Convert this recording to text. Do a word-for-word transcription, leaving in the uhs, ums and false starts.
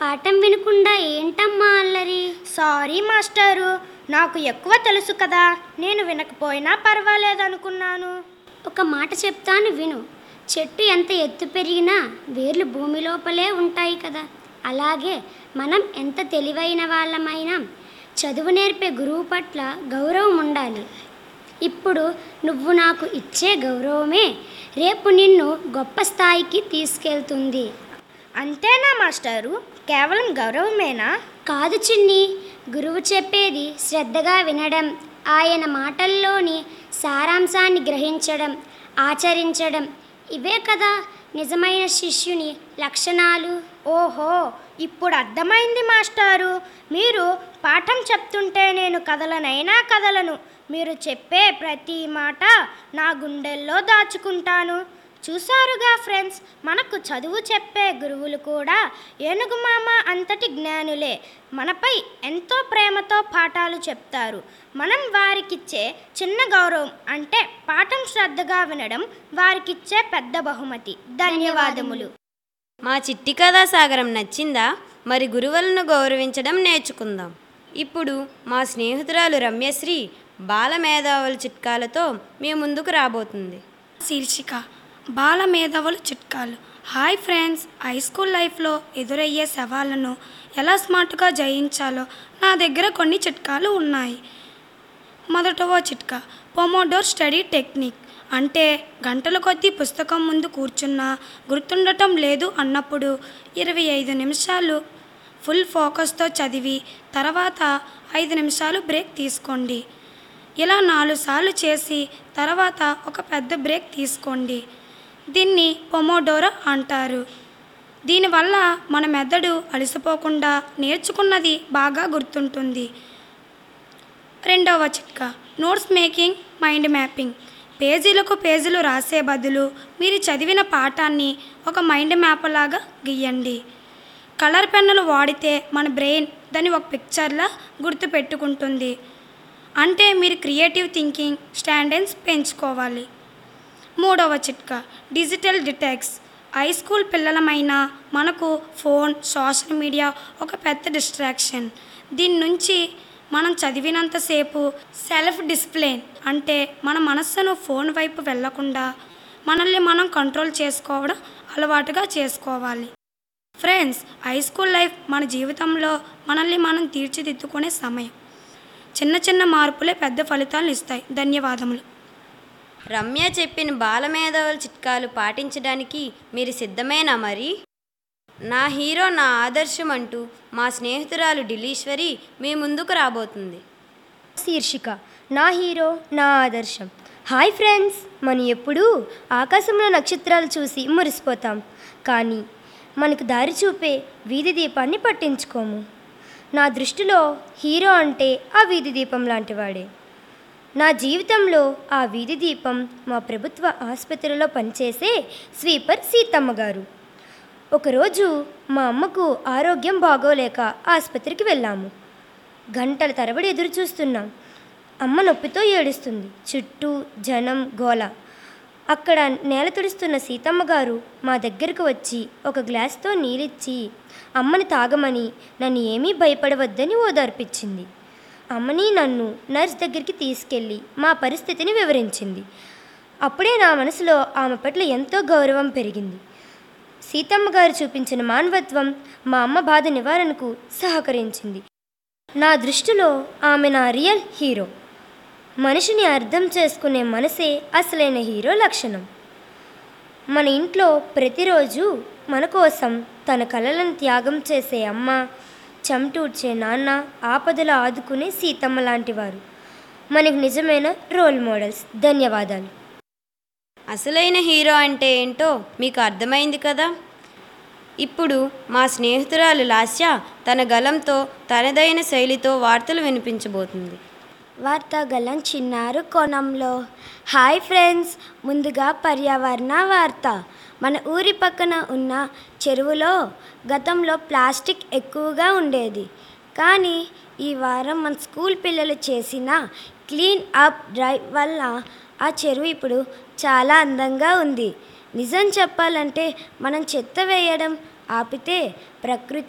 పాఠం వినకుండా ఏంటమ్మా అల్లరి? సారీ మాస్టారు, నాకు ఎక్కువ తెలుసు కదా, నేను వినకపోయినా పర్వాలేదనుకున్నాను. ఒక మాట చెప్తాను విను. చెట్టు ఎంత ఎత్తు పెరిగినా వేర్లు భూమి లోపలే ఉంటాయి కదా. అలాగే మనం ఎంత తెలివైన వాళ్ళమైనా చదువు నేర్పే గురువు పట్ల గౌరవం ఉండాలి. ఇప్పుడు నువ్వు నాకు ఇచ్చే గౌరవమే రేపు నిన్ను గొప్ప స్థాయికి తీసుకెళ్తుంది. అంతేనా మాస్టారు? కేవలం గౌరవమేనా? కాదు చిన్ని, గురువు చెప్పేది శ్రద్ధగా వినడం, ఆయన మాటల్లోని సారాంశాన్ని గ్రహించడం, ఆచరించడం, ఇవే కదా నిజమైన శిష్యుని లక్షణాలు. ఓహో, ఇప్పుడు అర్థమైంది మాస్టారు. మీరు పాఠం చెప్తుంటే నేను కదలనైనా కదలను. మీరు చెప్పే ప్రతి మాట నా గుండెల్లో దాచుకుంటాను. చూసారుగా ఫ్రెండ్స్, మనకు చదువు చెప్పే గురువులు కూడా ఏనుగుమామ అంతటి జ్ఞానులే. మనపై ఎంతో ప్రేమతో పాఠాలు చెప్తారు. మనం వారికిచ్చే చిన్న గౌరవం అంటే పాఠం శ్రద్ధగా వినడం వారికిచ్చే పెద్ద బహుమతి. ధన్యవాదములు. మా చిట్టి కథా సాగరం నచ్చిందా? మరి గురువులను గౌరవించడం నేర్చుకుందాం. ఇప్పుడు మా స్నేహితురాలు రమ్యశ్రీ బాల మేధావుల చిట్కాలతో మీ ముందుకు రాబోతుంది. శీర్షిక బాల మేధావుల చిట్కాలు. హాయ్ ఫ్రెండ్స్, హై స్కూల్ లైఫ్లో ఎదురయ్యే సవాళ్ళను ఎలా స్మార్ట్గా జయించాలో నా దగ్గర కొన్ని చిట్కాలు ఉన్నాయి. మొదటవ చిట్కా పొమోడోర్ స్టడీ టెక్నిక్. అంటే గంటల కొద్దీ పుస్తకం ముందు కూర్చున్నా గుర్తుండటం లేదు అన్నప్పుడు ఇరవై ఐదు నిమిషాలు ఫుల్ ఫోకస్తో చదివి తర్వాత ఐదు నిమిషాలు బ్రేక్ తీసుకోండి. ఇలా నాలుగు సార్లు చేసి తర్వాత ఒక పెద్ద బ్రేక్ తీసుకోండి. దీన్ని పొమోడోరో అంటారు. దీనివల్ల మన మెదడు అలసిపోకుండా నేర్చుకున్నది బాగా గుర్తుంటుంది. రెండవ చిట్కా నోట్స్ మేకింగ్, మైండ్ మ్యాపింగ్. పేజీలకు పేజీలు రాసే బదులు మీరు చదివిన పాఠాన్ని ఒక మైండ్ మ్యాప్ లాగా గీయండి. కలర్ పెన్నులు వాడితే మన బ్రెయిన్ దాన్ని ఒక పిక్చర్లా గుర్తుపెట్టుకుంటుంది. అంటే మీరు క్రియేటివ్ థింకింగ్ స్టాండర్డ్స్ పెంచుకోవాలి. మూడవ చిట్కా డిజిటల్ డిటాక్స్. హై స్కూల్ పిల్లలమైనా మనకు ఫోన్, సోషల్ మీడియా ఒక పెద్ద డిస్ట్రాక్షన్. దీని నుంచి మనం చదివినంతసేపు సెల్ఫ్ డిసిప్లిన్ అంటే మన మనస్సును ఫోన్ వైపు వెళ్లకుండా మనల్ని మనం కంట్రోల్ చేసుకోవడం అలవాటుగా చేసుకోవాలి. ఫ్రెండ్స్, హై స్కూల్ లైఫ్ మన జీవితంలో మనల్ని మనం తీర్చిదిద్దుకునే సమయం. చిన్న చిన్న మార్పులే పెద్ద ఫలితాలను ఇస్తాయి. ధన్యవాదములు. రమ్య చెప్పిన బాల మేధావుల చిట్కాలు పాటించడానికి మీరు సిద్ధమేనా? మరి నా హీరో నా ఆదర్శం అంటూ మా స్నేహితురాలు ఢిల్లీశ్వరి మీ ముందుకు రాబోతుంది. శీర్షిక నా హీరో నా ఆదర్శం. హాయ్ ఫ్రెండ్స్, మనం ఎప్పుడూ ఆకాశంలో నక్షత్రాలు చూసి మురిసిపోతాం, కానీ మనకు దారి చూపే వీధి దీపాన్ని పట్టించుకోము. నా దృష్టిలో హీరో అంటే ఆ వీధి దీపం లాంటివాడే. నా జీవితంలో ఆ వీధి దీపం మా ప్రభుత్వ ఆసుపత్రిలో పనిచేసే స్వీపర్ సీతమ్మ గారు. ఒకరోజు మా అమ్మకు ఆరోగ్యం బాగోలేక ఆసుపత్రికి వెళ్ళాము. గంటల తరబడి ఎదురు చూస్తున్నాం. అమ్మ నొప్పితో ఏడుస్తుంది. చుట్టూ జనం గోల. అక్కడ నేల తుడుస్తున్న సీతమ్మ గారు మా దగ్గరకు వచ్చి ఒక గ్లాస్తో నీళ్ళిచ్చి అమ్మని తాగమని, నన్ను ఏమీ భయపడవద్దని ఓదార్పించింది. అమ్మని నన్ను నర్స్ దగ్గరికి తీసుకెళ్ళి మా పరిస్థితిని వివరించింది. అప్పుడే నా మనసులో ఆమె పట్ల ఎంతో గౌరవం పెరిగింది. సీతమ్మ గారు చూపించిన మానవత్వం మా అమ్మ బాధ నివారణకు సహకరించింది. నా దృష్టిలో ఆమె నా రియల్ హీరో. మనిషిని అర్థం చేసుకునే మనసే అసలైన హీరో లక్షణం. మన ఇంట్లో ప్రతిరోజు మన కోసం తన కలలను త్యాగం చేసే అమ్మ, చెమటూడ్చే నాన్న, ఆపదలు ఆదుకునే సీతమ్మ లాంటి వారు మనకు నిజమైన రోల్ మోడల్స్. ధన్యవాదాలు. అసలైన హీరో అంటే ఏంటో మీకు అర్థమైంది కదా. ఇప్పుడు మా స్నేహితురాలు లాస్య తన గలంతో తనదైన శైలితో వార్తలు వినిపించబోతుంది. వార్తా గలం చిన్నారు కోణంలో. హాయ్ ఫ్రెండ్స్, ముందుగా పర్యావరణ వార్త. మన ఊరి పక్కన ఉన్న చెరువులో గతంలో ప్లాస్టిక్ ఎక్కువగా ఉండేది, కానీ ఈ వారం మన స్కూల్ పిల్లలు చేసిన క్లీన్ అప్ డ్రైవ్ వల్ల ఆ చెరువు ఇప్పుడు చాలా అందంగా ఉంది. నిజం చెప్పాలంటే మనం చెత్త వేయడం ఆపితే ప్రకృతి